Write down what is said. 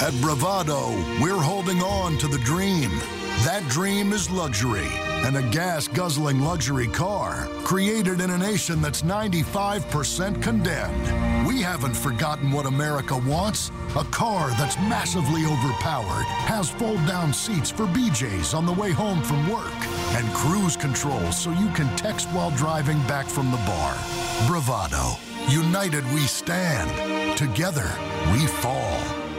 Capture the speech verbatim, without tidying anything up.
At Bravado, we're holding on to the dream. That dream is luxury, and a gas-guzzling luxury car created in a nation that's ninety-five percent condemned. We haven't forgotten what America wants. A car that's massively overpowered, has fold-down seats for B Js on the way home from work, and cruise control so you can text while driving back from the bar. Bravado. United we stand. Together we fall.